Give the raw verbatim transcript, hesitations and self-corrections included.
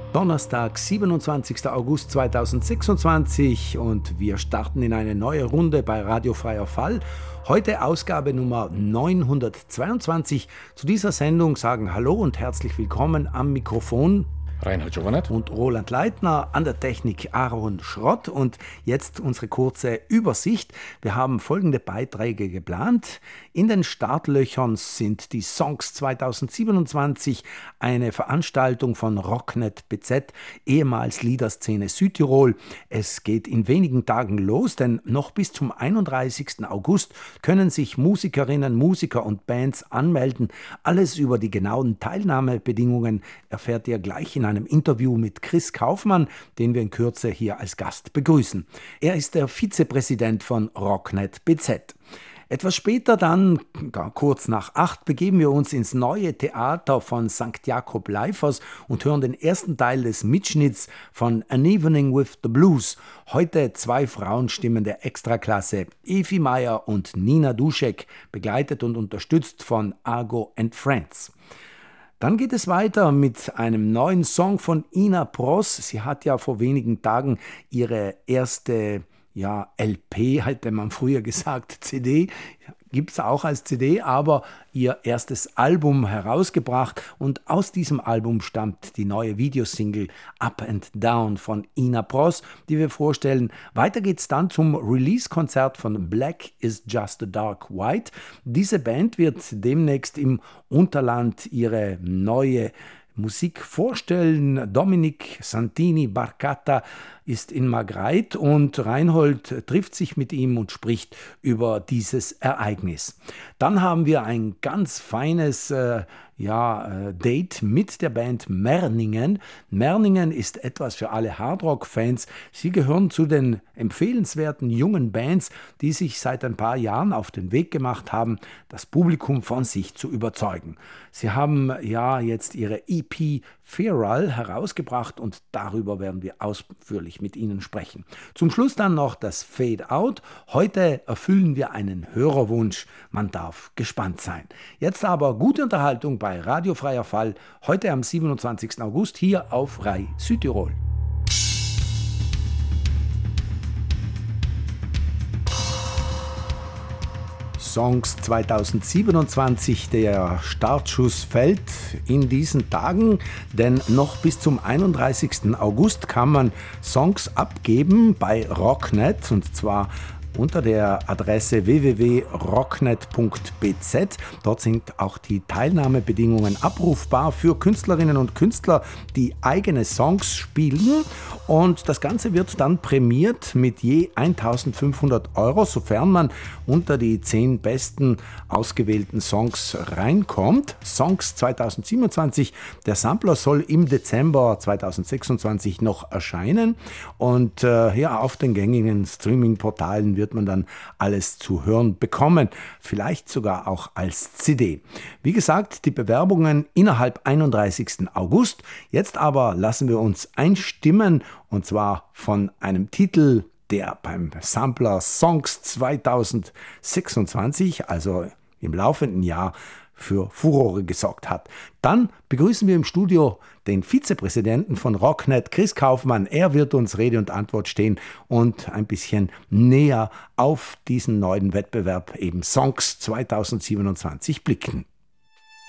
Donnerstag, siebenundzwanzigster August zweitausendsechsundzwanzig und wir starten in eine neue Runde bei Radio Freier Fall. Heute Ausgabe Nummer neunhundertzweiundzwanzig. Zu dieser Sendung sagen Hallo und herzlich willkommen am Mikrofon Reinhard Jovanet und Roland Leitner, an der Technik Aaron Schrott. Und jetzt unsere kurze Übersicht. Wir haben folgende Beiträge geplant. In den Startlöchern sind die Songs zweitausendsiebenundzwanzig, eine Veranstaltung von Rocknet B Z, ehemals Liederszene Südtirol. Es geht in wenigen Tagen los, denn noch bis zum einunddreißigsten August können sich Musikerinnen, Musiker und Bands anmelden. Alles über die genauen Teilnahmebedingungen erfährt ihr gleich in einem Interview mit Chris Kaufmann, den wir in Kürze hier als Gast begrüßen. Er ist der Vizepräsident von Rocknet B Z. Etwas später dann, kurz nach acht, begeben wir uns ins neue Theater von Sankt Jakob Leifers und hören den ersten Teil des Mitschnitts von An Evening with the Blues. Heute zwei Frauenstimmen der Extraklasse, Evi Meyer und Nina Duschek, begleitet und unterstützt von Argo and Friends. Dann geht es weiter mit einem neuen Song von Ina Pross. Sie hat ja vor wenigen Tagen ihre erste ja, L P, hätte man früher gesagt, C D, gibt es auch als C D, aber ihr erstes Album herausgebracht und aus diesem Album stammt die neue Videosingle Up and Down von Ina Pross, die wir vorstellen. Weiter geht's dann zum Release-Konzert von Black is Just a Dark White. Diese Band wird demnächst im Unterland ihre neue Musik vorstellen. Dominic Santini Barcata ist in Magreit und Reinhold trifft sich mit ihm und spricht über dieses Ereignis. Dann haben wir ein ganz feines äh, ja, äh, Date mit der Band Merningen. Merningen ist etwas für alle Hardrock-Fans. Sie gehören zu den empfehlenswerten jungen Bands, die sich seit ein paar Jahren auf den Weg gemacht haben, das Publikum von sich zu überzeugen. Sie haben ja jetzt ihre E P Feral herausgebracht und darüber werden wir ausführlich mit Ihnen sprechen. Zum Schluss dann noch das Fade Out. Heute erfüllen wir einen Hörerwunsch. Man darf gespannt sein. Jetzt aber gute Unterhaltung bei Radio Freier Fall, heute am siebenundzwanzigsten August hier auf Rai Südtirol. Songs zweitausendsiebenundzwanzig, der Startschuss fällt in diesen Tagen, denn noch bis zum einunddreißigsten August kann man Songs abgeben bei Rocknet und zwar unter der Adresse w w w punkt rocknet punkt b z. Dort sind auch die Teilnahmebedingungen abrufbar für Künstlerinnen und Künstler, die eigene Songs spielen. Und das Ganze wird dann prämiert mit je eintausendfünfhundert Euro, sofern man unter die zehn besten ausgewählten Songs reinkommt. Songs zweitausendsiebenundzwanzig, der Sampler soll im Dezember zweitausendsechsundzwanzig noch erscheinen. Und äh, ja, auf den gängigen Streaming-Portalen wird man dann alles zu hören bekommen, vielleicht sogar auch als C D. Wie gesagt, die Bewerbungen innerhalb einunddreißigsten August. Jetzt aber lassen wir uns einstimmen und zwar von einem Titel, der beim Sampler Songs zweitausendsechsundzwanzig, also im laufenden Jahr, für Furore gesorgt hat. Dann begrüßen wir im Studio den Vizepräsidenten von Rocknet, Chris Kaufmann. Er wird uns Rede und Antwort stehen und ein bisschen näher auf diesen neuen Wettbewerb, eben Songs zweitausendsiebenundzwanzig, blicken.